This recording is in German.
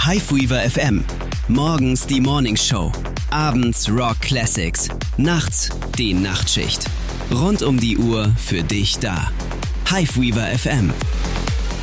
Highweaver FM. Morgens die Morning Show. Abends Rock Classics. Nachts die Nachtschicht. Rund um die Uhr für dich da. Highweaver FM.